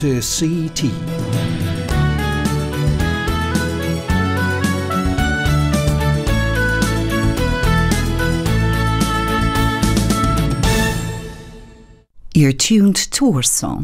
De CT. You're tuned to Warsaw.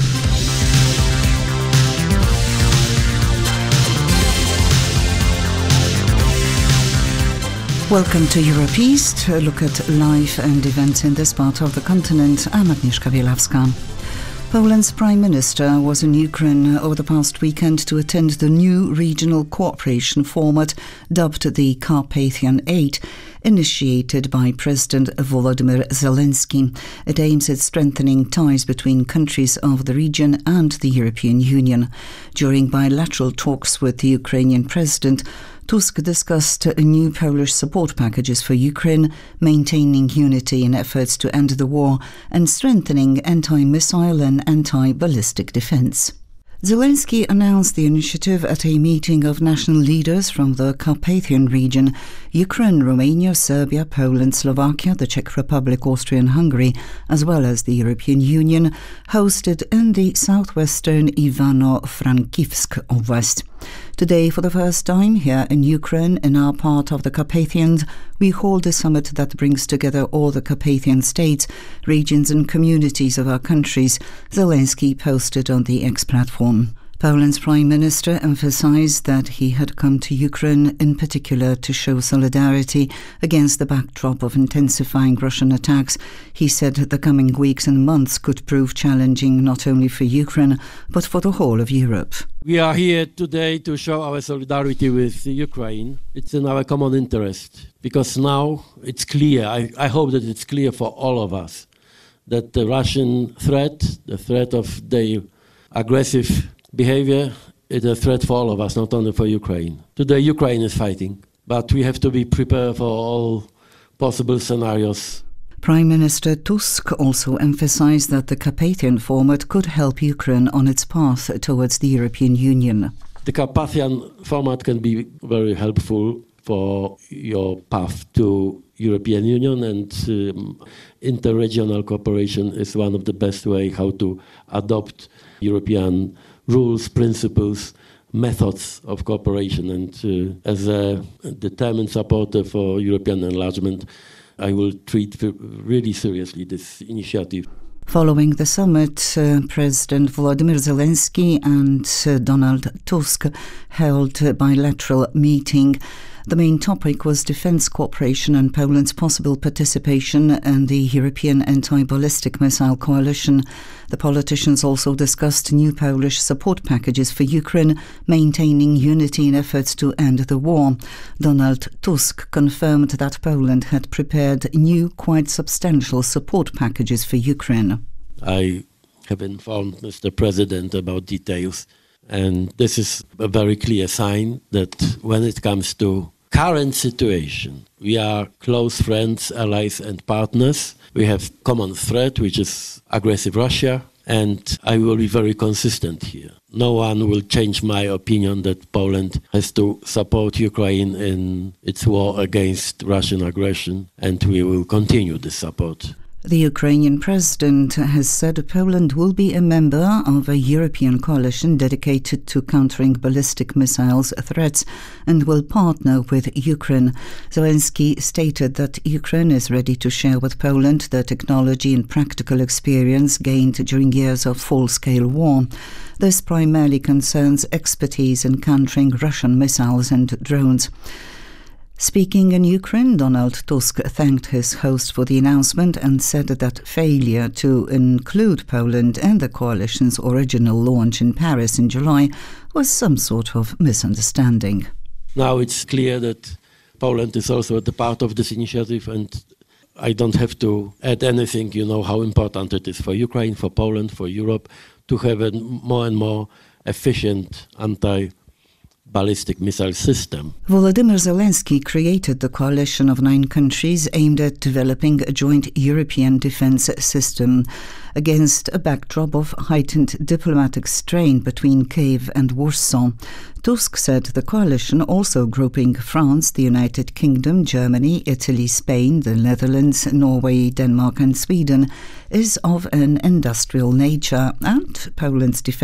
Welcome to Europe East, a look at life and events in this part of the continent. I'm Agnieszka Bielawska. Poland's Prime Minister was in Ukraine over the past weekend to attend the new regional cooperation format dubbed the Carpathian 8, initiated by President Volodymyr Zelensky. It aims at strengthening ties between countries of the region and the European Union. During bilateral talks with the Ukrainian president, Tusk discussed new Polish support packages for Ukraine, maintaining unity in efforts to end the war and strengthening anti-missile and anti-ballistic defense. Zelensky announced the initiative at a meeting of national leaders from the Carpathian region: Ukraine, Romania, Serbia, Poland, Slovakia, the Czech Republic, Austria and Hungary, as well as the European Union, hosted in the southwestern Ivano-Frankivsk Oblast. Today, for the first time here in Ukraine, in our part of the Carpathians, we hold a summit that brings together all the Carpathian states, regions and communities of our countries, Zelensky posted on the X platform. Poland's Prime Minister emphasized that he had come to Ukraine in particular to show solidarity against the backdrop of intensifying Russian attacks. He said the coming weeks and months could prove challenging not only for Ukraine, but for the whole of Europe. We are here today to show our solidarity with Ukraine. It's in our common interest, because now it's clear, I hope that it's clear for all of us, that the Russian threat, the threat of their aggressive behavior, is a threat for all of us, not only for Ukraine. Today Ukraine is fighting, but we have to be prepared for all possible scenarios. Prime Minister Tusk also emphasized that the Carpathian format could help Ukraine on its path towards the European Union. The Carpathian format can be very helpful for your path to European Union, and interregional cooperation is one of the best ways how to adopt European rules, principles, methods of cooperation. And as a determined supporter for European enlargement, I will treat really seriously this initiative. Following the summit, President Volodymyr Zelensky and Donald Tusk held a bilateral meeting. The main topic was defence cooperation and Poland's possible participation in the European anti-ballistic missile coalition. The politicians also discussed new Polish support packages for Ukraine, maintaining unity in efforts to end the war. Donald Tusk confirmed that Poland had prepared new, quite substantial support packages for Ukraine. I have informed Mr. President about details, and this is a very clear sign that when it comes to current situation, we are close friends, allies and partners. We have common threat, which is aggressive Russia, and I will be very consistent here. No one will change my opinion that Poland has to support Ukraine in its war against Russian aggression, and we will continue this support. The Ukrainian president has said Poland will be a member of a European coalition dedicated to countering ballistic missiles threats and will partner with Ukraine. Zelensky stated that Ukraine is ready to share with Poland the technology and practical experience gained during years of full-scale war. This primarily concerns expertise in countering Russian missiles and drones. Speaking in Ukraine, Donald Tusk thanked his host for the announcement and said that failure to include Poland in the coalition's original launch in Paris in July was some sort of misunderstanding. Now it's clear that Poland is also at the part of this initiative, and I don't have to add anything. You know how important it is for Ukraine, for Poland, for Europe to have a more and more efficient anti-ballistic missile system. Volodymyr Zelensky created the coalition of 9 countries aimed at developing a joint European defence system. against a backdrop of heightened diplomatic strain between Kyiv and Warsaw. Tusk said the coalition, also grouping France, the United Kingdom, Germany, Italy, Spain, the Netherlands, Norway, Denmark and Sweden, is of an industrial nature, and Poland's defence